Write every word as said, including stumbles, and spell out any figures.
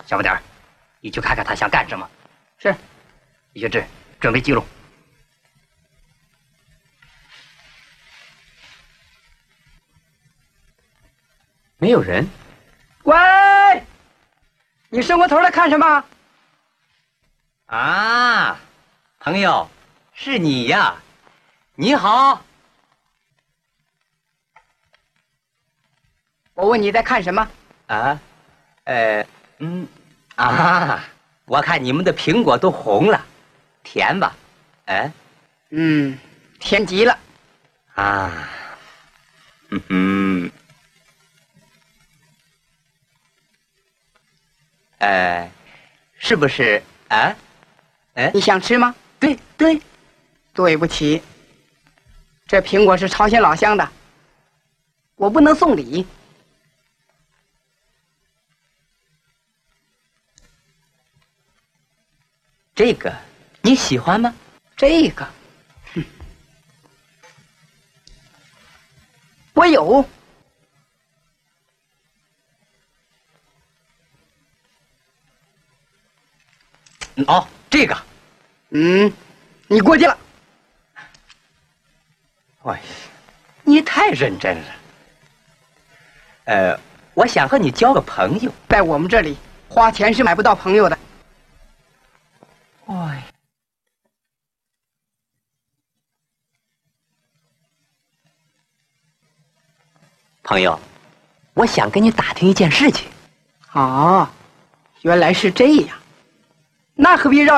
小不点儿，你去看看他想干什么。 是。 李学志，准备记录。 没有人。 喂，你伸过头来看什么？ 啊，朋友，是你呀！你好。 我问你在看什么？ 啊，呃，嗯，啊，我看你们的苹果都红了，甜吧？哎， 嗯，甜极了。 啊，嗯哼，呃，是不是啊？哎， 你想吃吗？ 对对。 对不起，这苹果是朝鲜老乡的，我不能送礼。 这个你喜欢吗？ 这个，哼，我有。 哦，这个， 嗯，你过去了。 哎呀，你太认真了。呃，我想和你交个朋友。 在我们这里，花钱是买不到朋友的。 哎，朋友，我想跟你打听一件事情。 哦，原来是这样，那何必绕